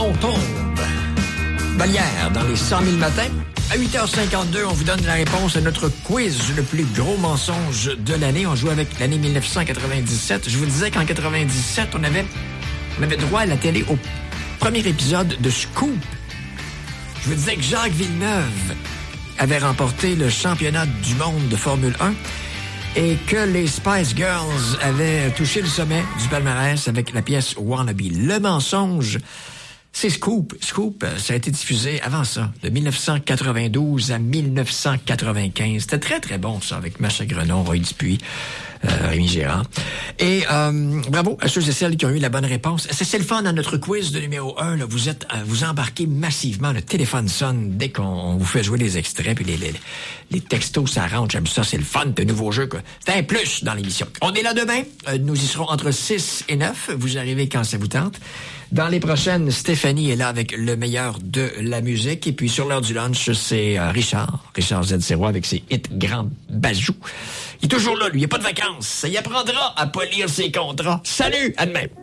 on tombe. Balière dans les 100 000 matins. À 8h52, on vous donne la réponse à notre quiz, le plus gros mensonge de l'année. On joue avec l'année 1997. Je vous disais qu'en 97, on avait droit à la télé au premier épisode de Scoop. Je vous disais que Jacques Villeneuve avait remporté le championnat du monde de Formule 1 et que les Spice Girls avaient touché le sommet du palmarès avec la pièce Wannabe. Le mensonge, c'est Scoop. Scoop, ça a été diffusé avant ça, de 1992 à 1995. C'était très, très bon, ça, avec Macha Grenon, Roy Dupuis, Rémi Gérard. Et bravo à ceux et celles qui ont eu la bonne réponse. C'est le fun dans notre quiz de numéro 1. Là, vous embarquez massivement. Le téléphone sonne dès qu'on vous fait jouer les extraits. Puis les textos, ça rentre. J'aime ça. C'est le fun de nouveaux jeux, quoi. C'est un plus dans l'émission. On est là demain. Nous y serons entre 6 et 9. Vous arrivez quand ça vous tente. Dans les prochaines, Stéphanie est là avec le meilleur de la musique. Et puis sur l'heure du lunch, c'est Richard Z0 avec ses hits Grand Bazou. Il est toujours là, lui. Il n'y a pas de vacances. Il apprendra à pas lire ses contrats. Salut! À demain!